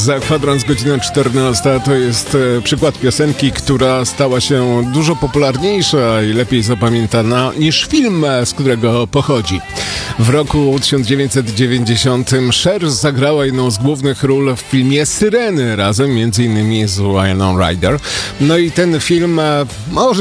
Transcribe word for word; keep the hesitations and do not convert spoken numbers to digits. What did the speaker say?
Za kwadrans godzina czternasta to jest e, przykład piosenki, która stała się dużo popularniejsza i lepiej zapamiętana niż film, z którego pochodzi. W roku tysiąc dziewięćset dziewięćdziesiątym Cher zagrała jedną z głównych ról w filmie Syreny razem między innymi z Winona Ryder. No i ten film e, może